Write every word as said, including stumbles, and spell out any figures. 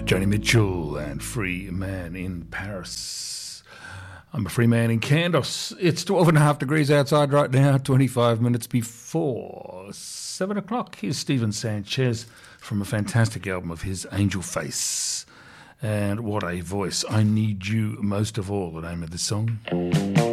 Joni Mitchell and Free Man in Paris. I'm a free man in Candos. It's twelve and a half degrees outside right now, twenty-five minutes before seven o'clock. Here's Stephen Sanchez from a fantastic album of his, Angel Face. And what a voice. I Need You Most of All, the name of the song.